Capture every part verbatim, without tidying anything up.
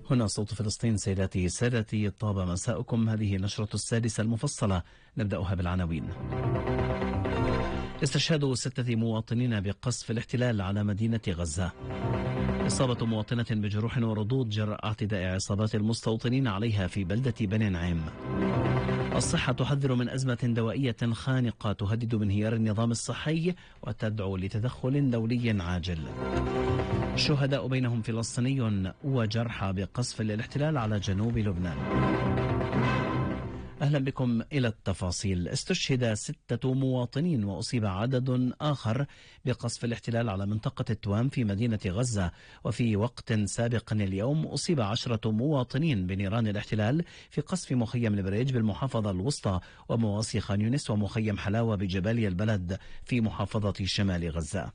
هنا صوت فلسطين. سيداتي سادتي، طاب مساءكم. هذه نشرة السادسة المفصلة، نبدأها بالعناوين. استشهاد ستة مواطنين بقصف الاحتلال على مدينة غزة. إصابة مواطنة بجروح وردود جراء اعتداء عصابات المستوطنين عليها في بلدة بني نعيم. الصحة تحذر من أزمة دوائية خانقة تهدد بانهيار النظام الصحي وتدعو لتدخل دولي عاجل. شهداء بينهم فلسطيني وجرحى بقصف الاحتلال على جنوب لبنان. أهلا بكم إلى التفاصيل. استشهد ستة مواطنين وأصيب عدد آخر بقصف الاحتلال على منطقة التوام في مدينة غزة. وفي وقت سابق اليوم أصيب عشرة مواطنين بنيران الاحتلال في قصف مخيم البريج بالمحافظة الوسطى ومواصي خان يونس ومخيم حلاوة بجباليا البلد في محافظة شمال غزة.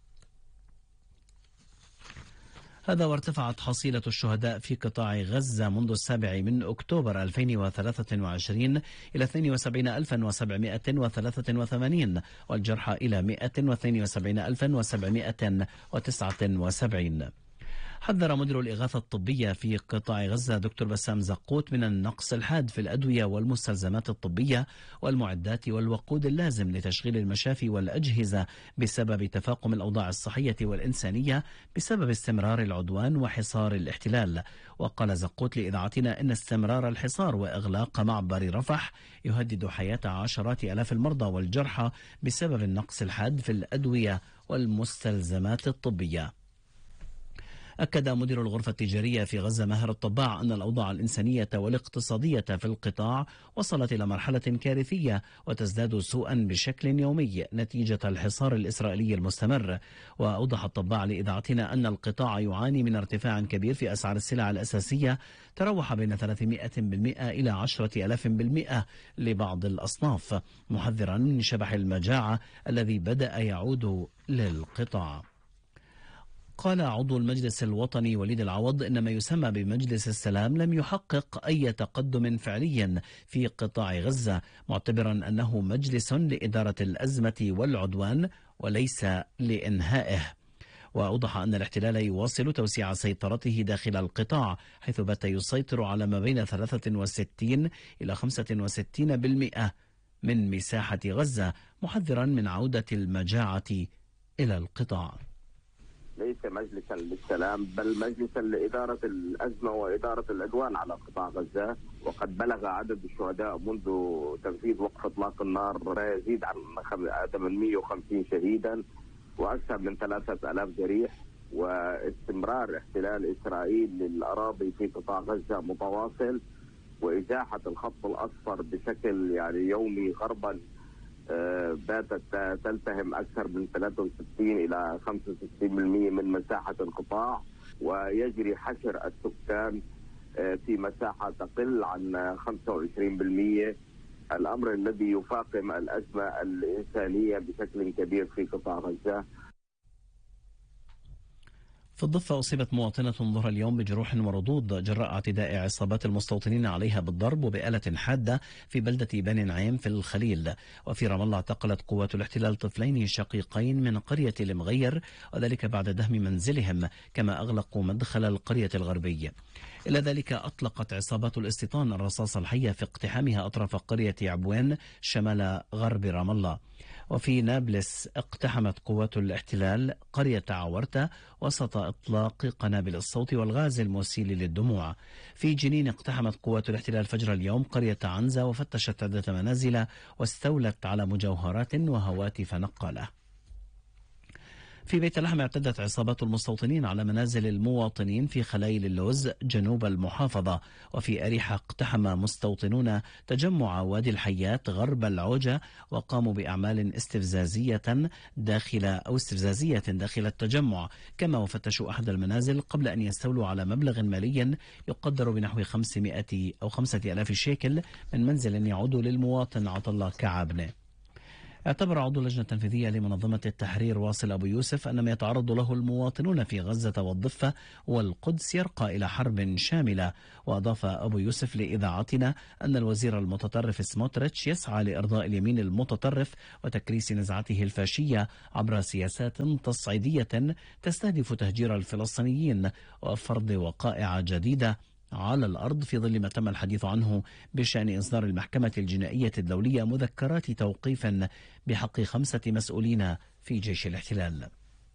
هذا وارتفعت حصيلة الشهداء في قطاع غزة منذ السابع من أكتوبر ألفين وثلاثة وعشرين إلى اثنين وسبعين ألفا وسبعمائة وثلاثة وثمانين والجرحى إلى مائة واثنين وسبعين ألفا وسبعمائة وتسعة وسبعين. حذر مدير الإغاثة الطبية في قطاع غزة دكتور بسام زقوت من النقص الحاد في الأدوية والمستلزمات الطبية والمعدات والوقود اللازم لتشغيل المشافي والأجهزة بسبب تفاقم الأوضاع الصحية والإنسانية بسبب استمرار العدوان وحصار الاحتلال. وقال زقوت لإذاعتنا إن استمرار الحصار وإغلاق معبر رفح يهدد حياة عشرات آلاف المرضى والجرحى بسبب النقص الحاد في الأدوية والمستلزمات الطبية. أكد مدير الغرفة التجارية في غزة ماهر الطباع أن الأوضاع الإنسانية والاقتصادية في القطاع وصلت إلى مرحلة كارثية وتزداد سوءا بشكل يومي نتيجة الحصار الإسرائيلي المستمر. وأوضح الطباع لإذاعتنا أن القطاع يعاني من ارتفاع كبير في أسعار السلع الأساسية تروح بين ثلاثمائة بالمئة إلى عشرة آلاف بالمئة لبعض الأصناف، محذرا من شبح المجاعة الذي بدأ يعود للقطاع. قال عضو المجلس الوطني وليد العوض إن ما يسمى بمجلس السلام لم يحقق أي تقدم فعلي في قطاع غزة، معتبرا أنه مجلس لإدارة الأزمة والعدوان وليس لإنهائه. وأوضح أن الاحتلال يواصل توسيع سيطرته داخل القطاع، حيث بات يسيطر على ما بين ثلاثة وستين إلى خمسة وستين بالمئة من مساحة غزة، محذرا من عودة المجاعة إلى القطاع. ليس مجلسا للسلام بل مجلسا لإدارة الأزمة وإدارة العدوان على قطاع غزة. وقد بلغ عدد الشهداء منذ تنفيذ وقف إطلاق النار ما يزيد عن ثمانمائة وخمسين شهيدا وأكثر من ثلاثة آلاف جريح. واستمرار احتلال إسرائيل للأراضي في قطاع غزة متواصل، وإزاحة الخط الأصفر بشكل يعني يومي غربا باتت تلتهم أكثر من ثلاثة وستين إلى خمسة وستين بالمئة من مساحة القطاع، ويجري حشر السكان في مساحة تقل عن خمسة وعشرين بالمئة، الأمر الذي يفاقم الأزمة الإنسانية بشكل كبير في قطاع غزة. في الضفة أصيبت مواطنة ظهر اليوم بجروح وردود جراء اعتداء عصابات المستوطنين عليها بالضرب وبآلة حادة في بلدة بني نعيم في الخليل. وفي رام الله اعتقلت قوات الاحتلال طفلين شقيقين من قرية المغير، وذلك بعد دهم منزلهم، كما أغلقوا مدخل القرية الغربية. إلى ذلك أطلقت عصابات الاستيطان الرصاص الحية في اقتحامها أطراف قرية عبوين شمال غرب رام الله. وفي نابلس اقتحمت قوات الاحتلال قرية عورتة وسط إطلاق قنابل الصوت والغاز المسيل للدموع. في جنين اقتحمت قوات الاحتلال فجر اليوم قرية عنزة وفتشت عدة منازل واستولت على مجوهرات وهواتف نقالة. في بيت لحم اعتدت عصابات المستوطنين على منازل المواطنين في خلايل اللوز جنوب المحافظة. وفي أريحة اقتحم مستوطنون تجمع وادي الحيات غرب العوجة وقاموا بأعمال استفزازية داخل أو استفزازية داخل التجمع، كما وفتشوا أحد المنازل قبل أن يستولوا على مبلغ مالي يقدر بنحو خمسمائة أو خمسة آلاف شيكل من منزل يعود للمواطن عطلة كعابنة. اعتبر عضو اللجنة التنفيذية لمنظمة التحرير واصل أبو يوسف أن ما يتعرض له المواطنون في غزة والضفة والقدس يرقى إلى حرب شاملة. وأضاف أبو يوسف لإذاعتنا أن الوزير المتطرف سموتريتش يسعى لإرضاء اليمين المتطرف وتكريس نزعته الفاشية عبر سياسات تصعيدية تستهدف تهجير الفلسطينيين وفرض وقائع جديدة على الأرض، في ظل ما تم الحديث عنه بشأن إصدار المحكمة الجنائية الدولية مذكرات توقيف بحق خمسة مسؤولين في جيش الاحتلال.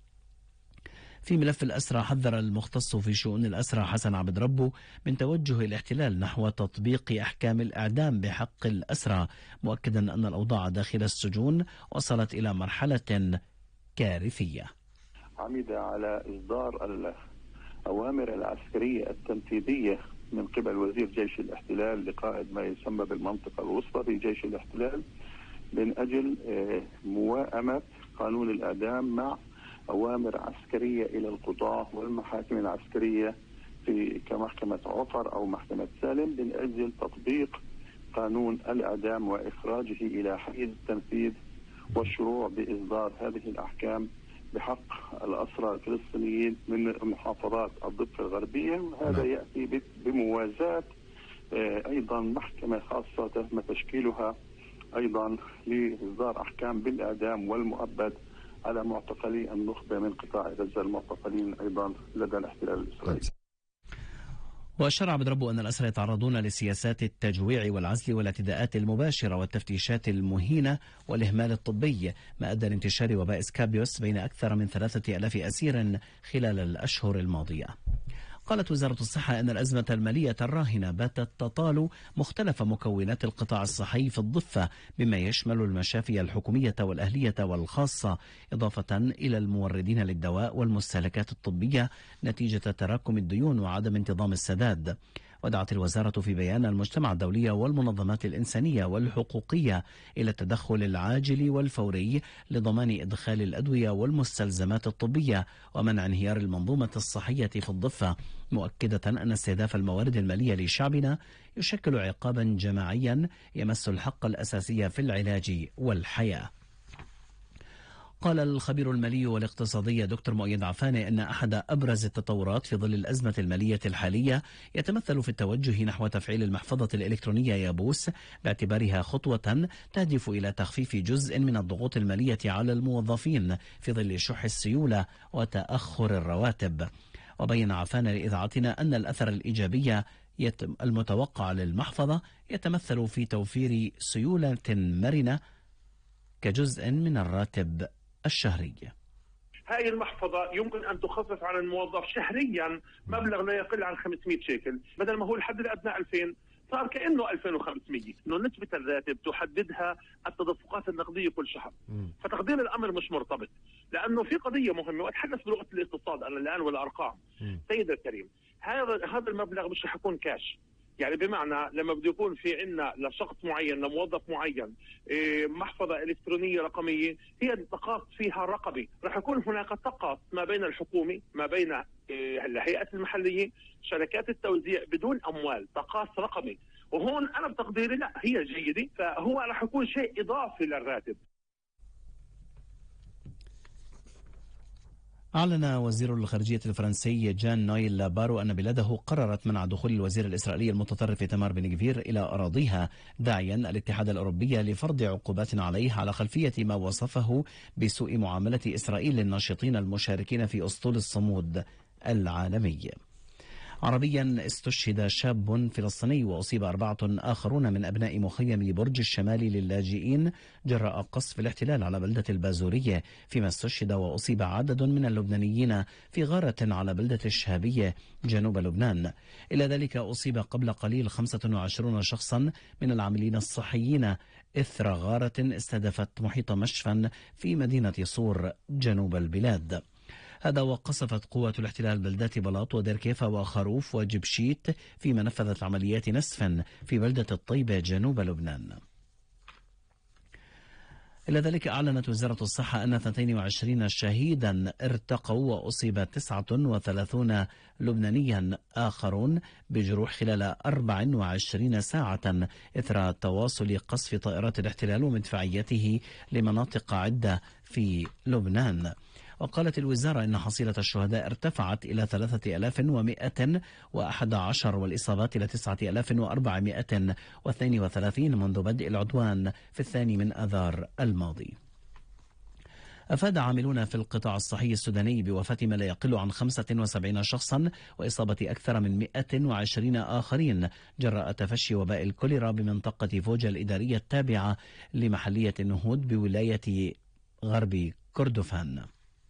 في ملف الأسرى، حذر المختص في شؤون الأسرى حسن عبد ربه من توجه الاحتلال نحو تطبيق أحكام الإعدام بحق الأسرى، مؤكدا أن الأوضاع داخل السجون وصلت إلى مرحلة كارثية. عمد على إصدار الأوامر العسكرية التنفيذية من قبل وزير جيش الاحتلال لقائد ما يسمى بالمنطقة الوسطى في جيش الاحتلال من أجل موائمة قانون الإعدام مع أوامر عسكرية إلى القضاة والمحاكم العسكرية في كمحكمة عفر أو محكمة سالم من أجل تطبيق قانون الإعدام وإخراجه إلى حيز التنفيذ والشروع بإصدار هذه الأحكام بحق الأسرى الفلسطينيين من محافظات الضفة الغربية. وهذا يأتي بموازاة أيضا محكمة خاصة تم تشكيلها أيضا لإصدار أحكام بالإعدام والمؤبد على معتقلي النخبة من قطاع غزة المعتقلين أيضا لدى الاحتلال الإسرائيلي. وأشار عبد ربه أن الأسرى يتعرضون لسياسات التجويع والعزل والاعتداءات المباشرة والتفتيشات المهينة والإهمال الطبي، ما أدى لانتشار وباء سكابيوس بين أكثر من ثلاثة آلاف أسير خلال الأشهر الماضية. قالت وزارة الصحة أن الأزمة المالية الراهنة باتت تطال مختلف مكونات القطاع الصحي في الضفة، بما يشمل المشافي الحكومية والأهلية والخاصة، إضافة إلى الموردين للدواء والمستهلكات الطبية نتيجة تراكم الديون وعدم انتظام السداد. ودعت الوزارة في بيان المجتمع الدولي والمنظمات الإنسانية والحقوقية إلى التدخل العاجل والفوري لضمان إدخال الأدوية والمستلزمات الطبية ومنع انهيار المنظومة الصحية في الضفة، مؤكدة أن استهداف الموارد المالية لشعبنا يشكل عقابا جماعيا يمس الحق الأساسي في العلاج والحياة. قال الخبير المالي والاقتصادي دكتور مؤيد عفاني أن أحد أبرز التطورات في ظل الأزمة المالية الحالية يتمثل في التوجه نحو تفعيل المحفظة الإلكترونية يابوس، باعتبارها خطوة تهدف إلى تخفيف جزء من الضغوط المالية على الموظفين في ظل شح السيولة وتأخر الرواتب. وبين عفاني لإذاعتنا أن الأثر الإيجابي المتوقع للمحفظة يتمثل في توفير سيولة مرنة كجزء من الراتب الشهري. هاي المحفظة يمكن أن تخفف عن الموظف شهريا مبلغ لا يقل عن خمسمئة شيكل، بدل ما هو الحد الأدنى ألفين صار كأنه ألفين وخمسمئة. إنه نسبة الراتب تحددها التدفقات النقدية كل شهر، فتقدير الأمر مش مرتبط، لأنه في قضية مهمة وأتحدث بلغة الاقتصاد أنا الآن والأرقام. سيد الكريم، هذا هذا المبلغ مش رح يكون كاش، يعني بمعنى لما بده يكون في عندنا لشخص معين لموظف معين محفظة إلكترونية رقمية هي التقاط فيها رقمي، رح يكون هناك تقاط ما بين الحكومة ما بين الهيئات المحلية شركات التوزيع بدون أموال، تقاط رقمي. وهون أنا بتقديري لا هي جيدة، فهو رح يكون شيء إضافي للراتب. أعلن وزير الخارجية الفرنسي جان نويل بارو أن بلاده قررت منع دخول الوزير الإسرائيلي المتطرف إيتمار بن غفير إلى أراضيها، داعيا الاتحاد الأوروبي لفرض عقوبات عليه على خلفية ما وصفه بسوء معاملة إسرائيل للناشطين المشاركين في أسطول الصمود العالمي. عربيا استشهد شاب فلسطيني وأصيب أربعة آخرون من أبناء مخيم برج الشمالي للاجئين جراء قصف الاحتلال على بلدة البازورية، فيما استشهد وأصيب عدد من اللبنانيين في غارة على بلدة الشهابية جنوب لبنان. إلى ذلك أصيب قبل قليل خمسة وعشرين شخصا من العاملين الصحيين إثر غارة استهدفت محيط مشفى في مدينة صور جنوب البلاد. هذا وقصفت قوات الاحتلال بلدات بلاط ودركيفا وخروف وجبشيت، فيما نفذت عمليات نسف في بلدة الطيبة جنوب لبنان. إلى ذلك أعلنت وزارة الصحة أن اثنين وعشرين شهيدا ارتقوا وأصيب تسعة وثلاثين لبنانيا آخرون بجروح خلال أربع وعشرين ساعة إثر تواصل قصف طائرات الاحتلال ومدفعيته لمناطق عدة في لبنان. وقالت الوزارة إن حصيلة الشهداء ارتفعت إلى ثلاثة آلاف ومئة وأحد عشر والإصابات إلى تسعة آلاف وأربعمئة واثنين وثلاثين منذ بدء العدوان في الثاني من آذار الماضي. أفاد عاملون في القطاع الصحي السوداني بوفاة ما لا يقل عن خمسة وسبعين شخصا وإصابة أكثر من مئة وعشرين آخرين جراء تفشي وباء الكوليرا بمنطقة فوجا الإدارية التابعة لمحلية النهود بولاية غرب كردفان.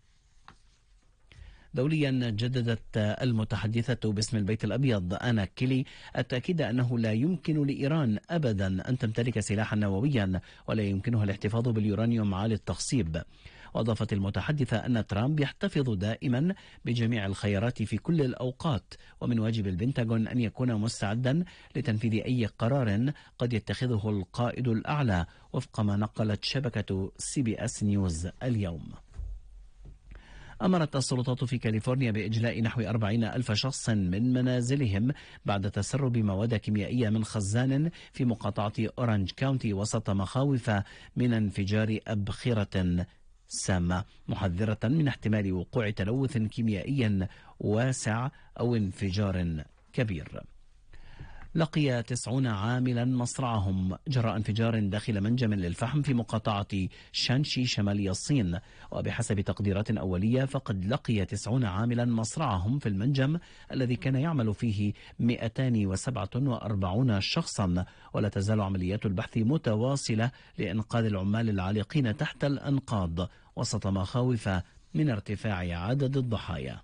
دوليا جددت المتحدثة باسم البيت الأبيض آنا كيلي التأكيد أنه لا يمكن لإيران أبدا أن تمتلك سلاحا نوويا ولا يمكنها الاحتفاظ باليورانيوم عالي التخصيب. وأضافت المتحدثة أن ترامب يحتفظ دائما بجميع الخيارات في كل الأوقات ومن واجب البنتاغون أن يكون مستعدا لتنفيذ أي قرار قد يتخذه القائد الأعلى وفق ما نقلت شبكة سي بي اس نيوز اليوم. أمرت السلطات في كاليفورنيا بإجلاء نحو أربعين ألف شخص من منازلهم بعد تسرب مواد كيميائية من خزان في مقاطعة أورانج كاونتي وسط مخاوف من انفجار أبخرة سامة، محذرة من احتمال وقوع تلوث كيميائي واسع أو انفجار كبير. لقي تسعون عاملا مصرعهم جراء انفجار داخل منجم للفحم في مقاطعة شانشي شمالي الصين. وبحسب تقديرات أولية فقد لقي تسعون عاملا مصرعهم في المنجم الذي كان يعمل فيه مئتان وسبعة وأربعين شخصا. ولا تزال عمليات البحث متواصلة لإنقاذ العمال العالقين تحت الأنقاض وسط مخاوف من ارتفاع عدد الضحايا.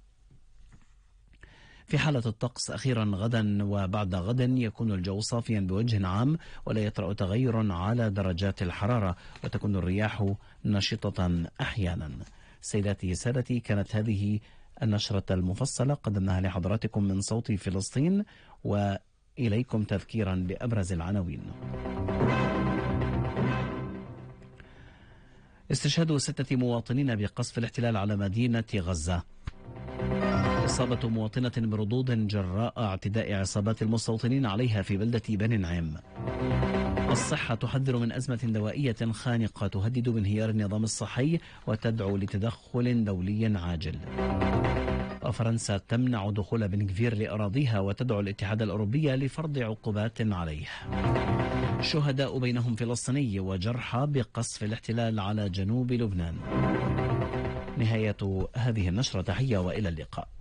في حالة الطقس أخيرا غدا وبعد غد يكون الجو صافيا بوجه عام ولا يطرأ تغير على درجات الحرارة وتكون الرياح نشطة أحيانا. سيداتي سادتي، كانت هذه النشرة المفصلة قدمناها لحضراتكم من صوت فلسطين، وإليكم تذكيرا بأبرز العناوين. استشهاد ستة مواطنين بقصف الاحتلال على مدينة غزة. إصابة مواطنة بردود جراء اعتداء عصابات المستوطنين عليها في بلدة بني نعيم. الصحة تحذر من أزمة دوائية خانقة تهدد بانهيار النظام الصحي وتدعو لتدخل دولي عاجل. وفرنسا تمنع دخول بن غفير لأراضيها وتدعو الاتحاد الأوروبي لفرض عقوبات عليه. شهداء بينهم فلسطيني وجرحى بقصف الاحتلال على جنوب لبنان. نهاية هذه النشرة، تحية وإلى اللقاء.